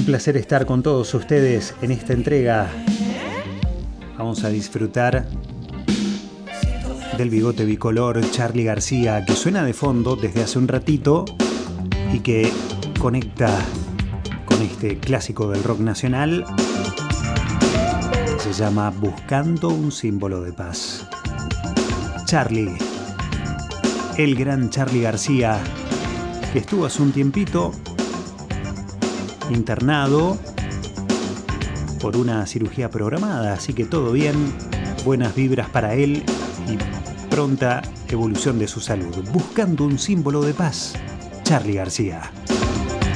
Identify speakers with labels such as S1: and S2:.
S1: placer estar con todos ustedes en esta entrega. Vamos a disfrutar del bigote bicolor Charly García, que suena de fondo desde hace un ratito y que conecta con este clásico del rock nacional. Se llama Buscando un símbolo de paz. Charly, el gran Charly García, que estuvo hace un tiempito internado por una cirugía programada, así que todo bien, buenas vibras para él y pronta evolución de su salud. Buscando un símbolo de paz, Charly García.